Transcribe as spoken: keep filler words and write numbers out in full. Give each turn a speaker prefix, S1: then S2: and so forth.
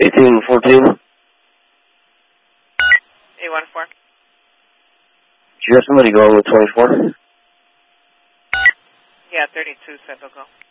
S1: eighteen fourteen.
S2: eight one four.
S1: Do you have somebody going with twenty-four?
S2: Yeah, thirty-two Central Go.